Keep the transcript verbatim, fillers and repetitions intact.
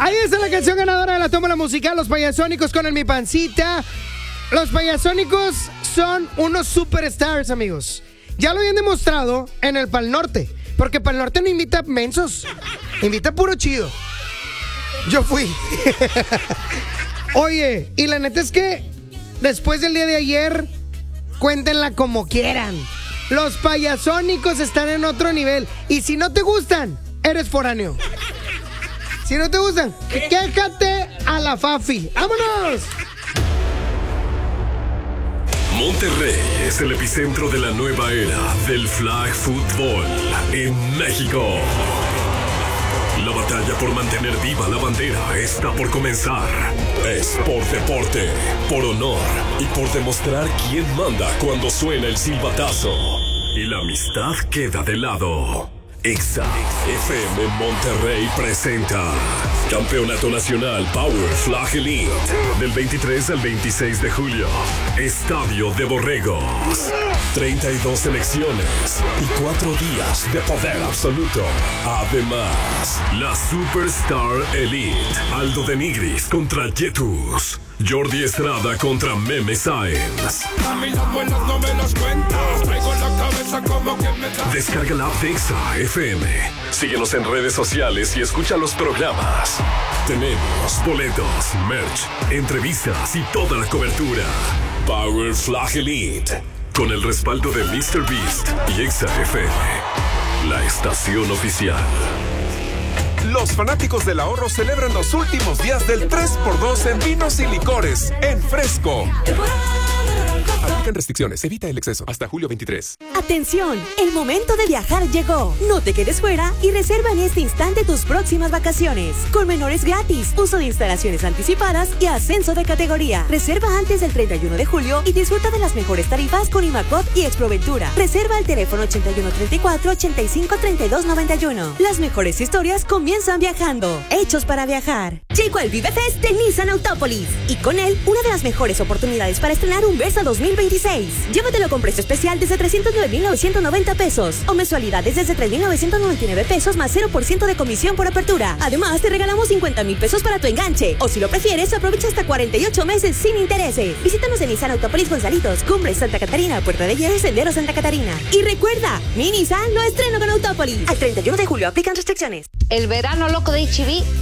Ahí está la canción ganadora de la tómbola musical, Los Payasónicos con el Mi Pancita. Los Payasónicos son unos superstars, amigos. Ya lo habían demostrado en el Pal Norte, porque Pal Norte no invita mensos, invita puro chido. Yo fui. Oye, y la neta es que después del día de ayer, cuéntenla como quieran. Los Payasónicos están en otro nivel. Y si no te gustan, eres foráneo. Si no te gustan, quéjate a la Fafi. ¡Vámonos! Monterrey es el epicentro de la nueva era del flag football en México. La batalla por mantener viva la bandera está por comenzar. Es por deporte, por honor y por demostrar quién manda cuando suena el silbatazo. Y la amistad queda de lado. Exa F M Monterrey presenta Campeonato Nacional Power Flag Elite del veintitrés al veintiséis de julio. Estadio de Borregos. treinta y dos selecciones y cuatro días de poder absoluto. Además, la Superstar Elite. Aldo de Nigris contra Jetus. Jordi Estrada contra Meme Sáenz. A mí las buenas no me las cuentas. Traigo la cabeza como que me da. Descarga la app de Exa F M. Síguenos en redes sociales y escucha los programas. Tenemos boletos, merch, entrevistas y toda la cobertura. Power Flag Elite. Con el respaldo de míster Beast y Exa F M. La estación oficial. Los fanáticos del ahorro celebran los últimos días del tres por dos en vinos y licores en Fresco. Aplican restricciones, evita el exceso. Hasta julio veintitrés. Atención, el momento de viajar llegó. No te quedes fuera y reserva en este instante tus próximas vacaciones. Con menores gratis, uso de instalaciones anticipadas y ascenso de categoría. Reserva antes del treinta y uno de julio y disfruta de las mejores tarifas con Imacop y Exproventura. Reserva al teléfono ochenta y uno treinta y cuatro, ochenta y cinco, treinta y dos noventa y uno. Las mejores historias comienzan viajando. Hechos para viajar. Llegó el Vive Fest de Nissan Autópolis y con él una de las mejores oportunidades para estrenar un Versa dos mil veintiséis. Llévatelo con precio especial desde trescientos nueve mil novecientos noventa pesos o mensualidades desde tres mil novecientos noventa y nueve pesos más cero por ciento de comisión por apertura. Además, te regalamos cincuenta mil pesos para tu enganche o si lo prefieres, aprovecha hasta cuarenta y ocho meses sin intereses. Visítanos en Nissan Autópolis Gonzalitos, Cumbres Santa Catarina, Puerta de Hierro, Sendero Santa Catarina. Y recuerda, mi Nissan lo estreno con Autópolis. Al treinta y uno de julio aplican restricciones. El verano loco de H E B